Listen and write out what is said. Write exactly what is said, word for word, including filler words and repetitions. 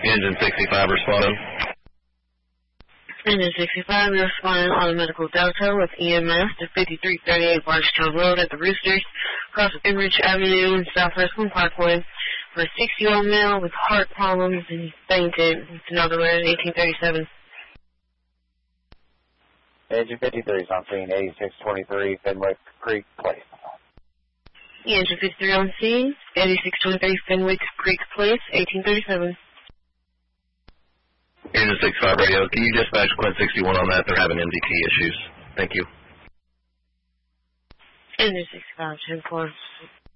Engine sixty-five responding. Engine sixty-five, you're responding on a medical delta with E M S to fifty-three thirty-eight Barstow Road at the Roosters, across Enbridge Avenue and Southwest Moon Parkway, for a sixty-year-old male with heart problems and he fainted. It's another way, eighteen thirty-seven. Engine fifty-three is on scene, eighty-six twenty-three Fenwick Creek Place. Engine fifty-three on scene, eighty-six twenty-three Fenwick Creek Place, eighteen thirty-seven. Engine sixty-five radio, can you dispatch Quint sixty-one on that? They're having M D T issues. Thank you. Engine sixty-five, ten four.